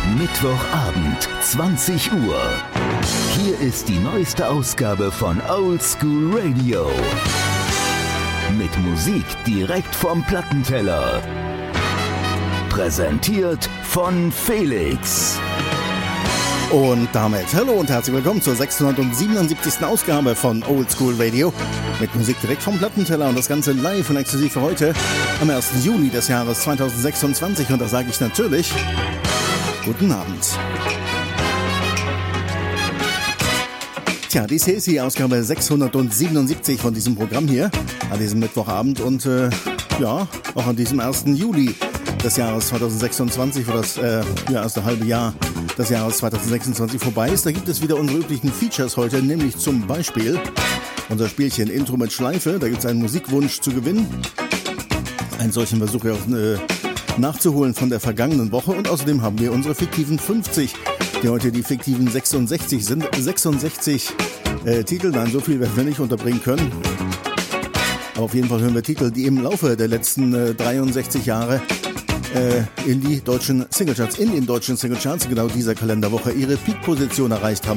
Mittwochabend, 20 Uhr. Hier ist die neueste Ausgabe von Old School Radio. Mit Musik direkt vom Plattenteller. Präsentiert von Felix. Und damit hallo und herzlich willkommen zur 677. Ausgabe von Old School Radio mit Musik direkt vom Plattenteller und das Ganze live und exklusiv für heute am 1. Juli des Jahres 2026 und da sage ich natürlich guten Abend. Tja, dies hier ist die Ausgabe 677 von diesem Programm hier an diesem Mittwochabend und auch an diesem 1. Juli des Jahres 2026, wo das erste halbe Jahr des Jahres 2026 vorbei ist. Da gibt es wieder unsere üblichen Features heute, nämlich zum Beispiel unser Spielchen Intro mit Schleife. Da gibt es einen Musikwunsch zu gewinnen. Einen solchen versuche ich auch nachzuholen von der vergangenen Woche. Und außerdem haben wir unsere fiktiven 50, die heute die fiktiven 66 sind. 66 Titel, nein, so viel werden wir nicht unterbringen können. Aber auf jeden Fall hören wir Titel, die im Laufe der letzten 63 Jahre in den deutschen Singlecharts, genau dieser Kalenderwoche, ihre Peak-Position erreicht haben.